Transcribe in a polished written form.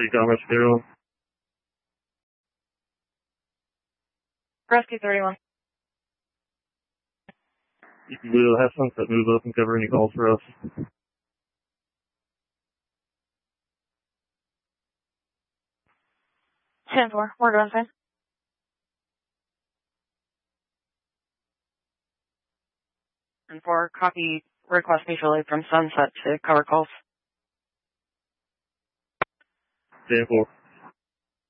Commerce 0. Rescue 31. We'll have Sunset move up and cover any calls for us. 10-4, we're going fine. And 4, copy request mutual aid from Sunset to cover calls. 10-4.